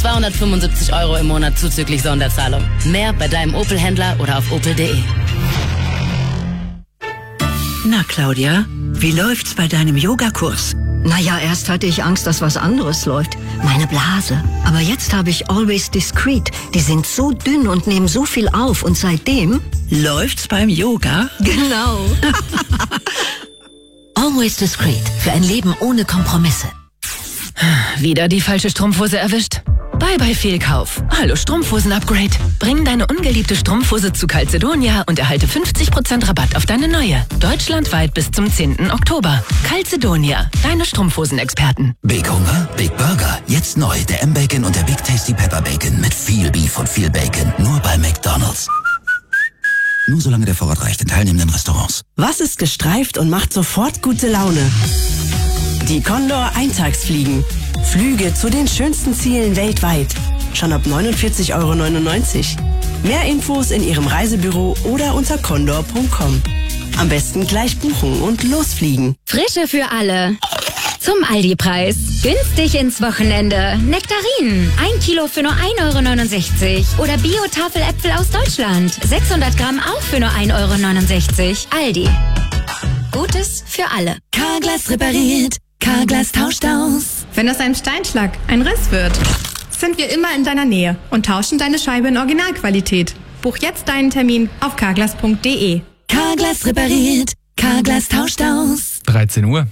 275 € im Monat zuzüglich Sonderzahlung. Mehr bei deinem Opel-Händler oder auf opel.de. Na, Claudia, wie läuft's bei deinem Yogakurs? Naja, erst hatte ich Angst, dass was anderes läuft. Meine Blase. Aber jetzt habe ich Always Discreet. Die sind so dünn und nehmen so viel auf. Und seitdem... Läuft's beim Yoga? Genau. Always Discreet. Für ein Leben ohne Kompromisse. Wieder die falsche Strumpfhose erwischt? Bye Fehlkauf. Hallo Strumpfhosen-Upgrade. Bring deine ungeliebte Strumpfhose zu Calzedonia und erhalte 50% Rabatt auf deine neue. Deutschlandweit bis zum 10. Oktober. Calzedonia, deine Strumpfhosen-Experten. Big Hunger, Big Burger. Jetzt neu der M-Bacon und der Big Tasty Pepper Bacon mit viel Beef und viel Bacon. Nur bei McDonald's. Nur solange der Vorrat reicht in teilnehmenden Restaurants. Was ist gestreift und macht sofort gute Laune? Die Condor Eintagsfliegen. Flüge zu den schönsten Zielen weltweit. Schon ab 49,99 €. Mehr Infos in Ihrem Reisebüro oder unter condor.com. Am besten gleich buchen und losfliegen. Frische für alle. Zum Aldi-Preis. Günstig ins Wochenende. Nektarinen. 1 Kilo für nur 1,69 € Oder Bio-Tafeläpfel aus Deutschland. 600 Gramm auch für nur 1,69 €. Aldi. Gutes für alle. Carglass repariert. Carglass tauscht aus. Wenn aus einem Steinschlag ein Riss wird, sind wir immer in deiner Nähe und tauschen deine Scheibe in Originalqualität. Buch jetzt deinen Termin auf carglass.de. Carglass repariert. Carglass tauscht aus. 13 Uhr.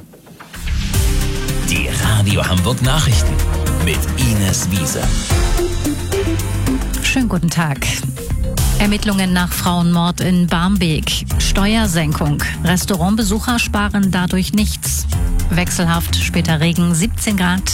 Die Radio Hamburg Nachrichten mit Ines Wiese. Schönen guten Tag. Ermittlungen nach Frauenmord in Barmbek. Steuersenkung. Restaurantbesucher sparen dadurch nichts. Wechselhaft, später Regen, 17 Grad.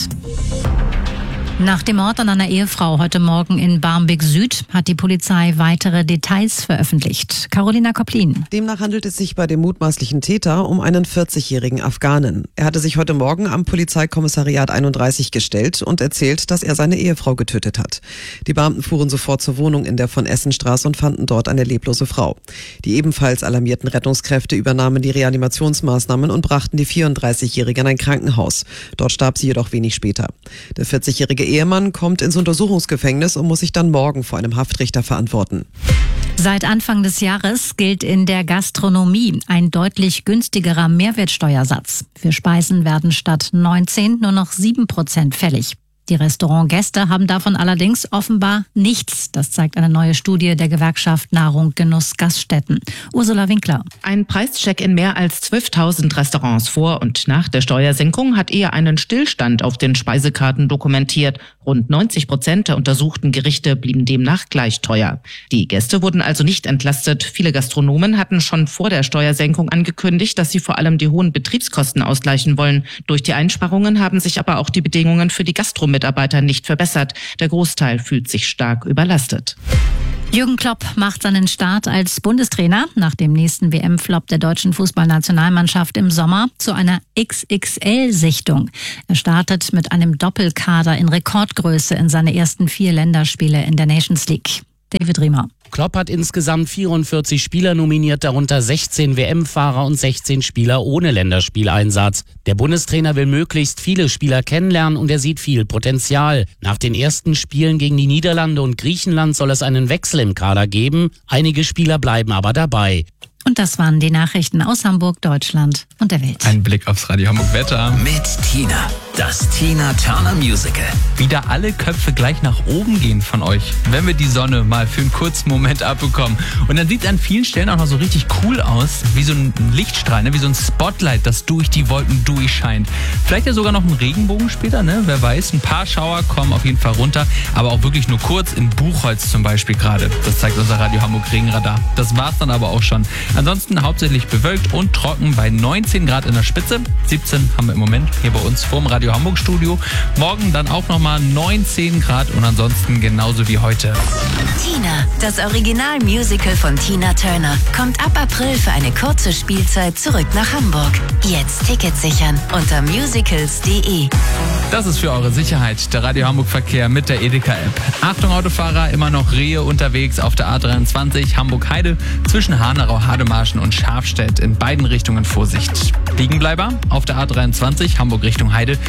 Nach dem Mord an einer Ehefrau heute Morgen in Barmbek Süd hat die Polizei weitere Details veröffentlicht. Carolina Koplin. Demnach handelt es sich bei dem mutmaßlichen Täter um einen 40-jährigen Afghanen. Er hatte sich heute Morgen am Polizeikommissariat 31 gestellt und erzählt, dass er seine Ehefrau getötet hat. Die Beamten fuhren sofort zur Wohnung in der von Essenstraße und fanden dort eine leblose Frau. Die ebenfalls alarmierten Rettungskräfte übernahmen die Reanimationsmaßnahmen und brachten die 34-jährige in ein Krankenhaus. Dort starb sie jedoch wenig später. Der 40-jährige Ehemann kommt ins Untersuchungsgefängnis und muss sich dann morgen vor einem Haftrichter verantworten. Seit Anfang des Jahres gilt in der Gastronomie ein deutlich günstigerer Mehrwertsteuersatz. Für Speisen werden statt 19 nur noch 7% fällig. Die Restaurantgäste haben davon allerdings offenbar nichts. Das zeigt eine neue Studie der Gewerkschaft Nahrung, Genuss, Gaststätten. Ursula Winkler. Ein Preischeck in mehr als 12.000 Restaurants vor und nach der Steuersenkung hat eher einen Stillstand auf den Speisekarten dokumentiert. Rund 90% der untersuchten Gerichte blieben demnach gleich teuer. Die Gäste wurden also nicht entlastet. Viele Gastronomen hatten schon vor der Steuersenkung angekündigt, dass sie vor allem die hohen Betriebskosten ausgleichen wollen. Durch die Einsparungen haben sich aber auch die Bedingungen für die Gastromitarbeiter nicht verbessert. Der Großteil fühlt sich stark überlastet. Jürgen Klopp macht seinen Start als Bundestrainer nach dem nächsten WM-Flop der deutschen Fußballnationalmannschaft im Sommer zu einer XXL-Sichtung. Er startet mit einem Doppelkader in Rekordgröße in seine ersten 4 Länderspiele in der Nations League. David Riemer. Klopp hat insgesamt 44 Spieler nominiert, darunter 16 WM-Fahrer und 16 Spieler ohne Länderspieleinsatz. Der Bundestrainer will möglichst viele Spieler kennenlernen und er sieht viel Potenzial. Nach den ersten Spielen gegen die Niederlande und Griechenland soll es einen Wechsel im Kader geben. Einige Spieler bleiben aber dabei. Und das waren die Nachrichten aus Hamburg, Deutschland und der Welt. Ein Blick aufs Radio Hamburg Wetter. Mit Tina, das Tina Turner Musical. Wieder alle Köpfe gleich nach oben gehen von euch, wenn wir die Sonne mal für einen kurzen Moment abbekommen. Und dann sieht es an vielen Stellen auch noch so richtig cool aus, wie so ein Lichtstrahl, ne? Wie so ein Spotlight, das durch die Wolken durchscheint. Vielleicht ja sogar noch ein Regenbogen später, ne? Wer weiß, ein paar Schauer kommen auf jeden Fall runter, aber auch wirklich nur kurz in Buchholz zum Beispiel gerade. Das zeigt unser Radio Hamburg Regenradar. Das war's dann aber auch schon. Ansonsten hauptsächlich bewölkt und trocken bei 19 Grad in der Spitze. 17 haben wir im Moment hier bei uns vorm Radio Hamburg Studio. Morgen dann auch nochmal 19 Grad und ansonsten genauso wie heute. Tina, das Original-Musical von Tina Turner, kommt ab April für eine kurze Spielzeit zurück nach Hamburg. Jetzt Tickets sichern unter musicals.de. Das ist für eure Sicherheit der Radio Hamburg Verkehr mit der Edeka-App. Achtung Autofahrer, immer noch Rehe unterwegs auf der A23 Hamburg-Heide zwischen Hanau, Hademarschen und Schafstedt. In beiden Richtungen Vorsicht. Liegenbleiber auf der A23 Hamburg Richtung Heide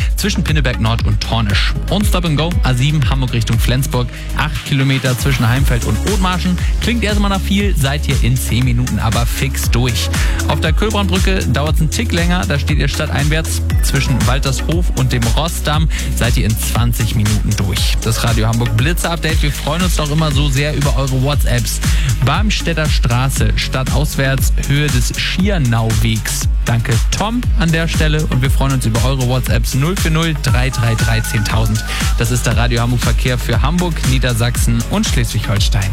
zwischen Pinneberg Nord und Tornisch. Und Stop and Go, A7 Hamburg Richtung Flensburg, 8 Kilometer zwischen Heimfeld und Othmarschen. Klingt erstmal nach viel, seid ihr in 10 Minuten aber fix durch. Auf der Kölbraunbrücke dauert es einen Tick länger, da steht ihr stadteinwärts. Zwischen Waltershof und dem Rossdamm seid ihr in 20 Minuten durch. Das Radio Hamburg Blitzer-Update, wir freuen uns doch immer so sehr über eure WhatsApps. Barmstädter Straße, stadtauswärts, Höhe des Schiernauwegs. Danke Tom an der Stelle und wir freuen uns über eure WhatsApps 040 333 10.000. Das ist der Radio Hamburg Verkehr für Hamburg, Niedersachsen und Schleswig-Holstein.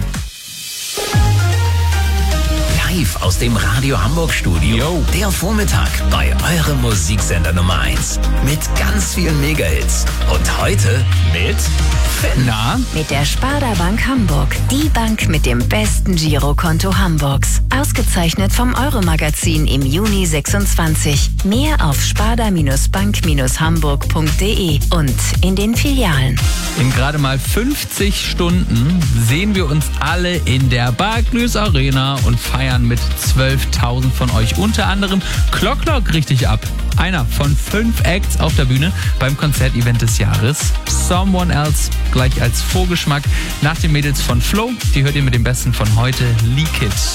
Live aus dem Radio Hamburg Studio. Yo. Der Vormittag bei eurem Musiksender Nummer 1. Mit ganz vielen Megahits. Und heute mit Finn. Mit der Sparda Bank Hamburg. Die Bank mit dem besten Girokonto Hamburgs. Ausgezeichnet vom Euro-Magazin im Juni 26. Mehr auf sparda-bank-hamburg.de und in den Filialen. In gerade mal 50 Stunden sehen wir uns alle in der Barclays Arena und feiern mit 12.000 von euch. Unter anderem Clock richtig ab. Einer von 5 Acts auf der Bühne beim Konzertevent des Jahres. Someone Else gleich als Vorgeschmack nach den Mädels von Flow. Die hört ihr mit dem Besten von heute, Leak It.